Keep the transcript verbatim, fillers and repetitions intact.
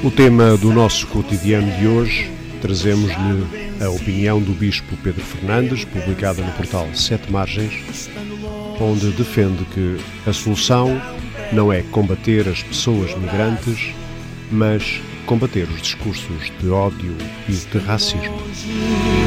O tema do nosso cotidiano de hoje, trazemos-lhe a opinião do Bispo Pedro Fernandes, publicada no portal Sete Margens, onde defende que a solução não é combater as pessoas migrantes, mas combater os discursos de ódio e de racismo.